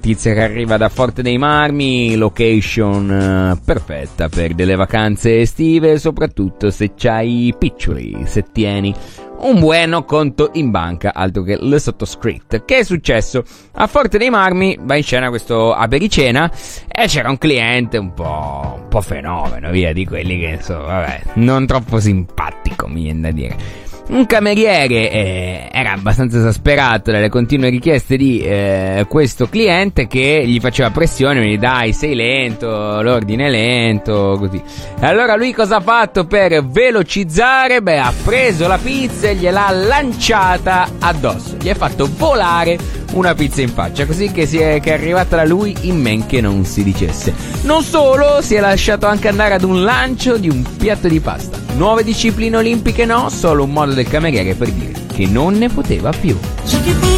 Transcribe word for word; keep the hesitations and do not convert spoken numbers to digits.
notizia che arriva da Forte dei Marmi, location uh, perfetta per delle vacanze estive, soprattutto se c'hai piccioli, se tieni un buono conto in banca, altro che le sottoscritte. Che è successo? A Forte dei Marmi va in scena questo apericena e c'era un cliente un po', un po' fenomeno, via, di quelli che insomma, vabbè, non troppo simpatico, mi viene da dire. Un cameriere eh, era abbastanza esasperato dalle continue richieste di eh, questo cliente, che gli faceva pressione, mi dai, sei lento, l'ordine è lento, così. E allora lui cosa ha fatto per velocizzare? Beh, ha preso la pizza e gliel'ha lanciata addosso, gli ha fatto volare una pizza in faccia, così che, si è, che è arrivata da lui in men che non si dicesse. Non solo, si è lasciato anche andare ad un lancio di un piatto di pasta. Nuove discipline olimpiche no, solo un modo del cameriere per dire che non ne poteva più.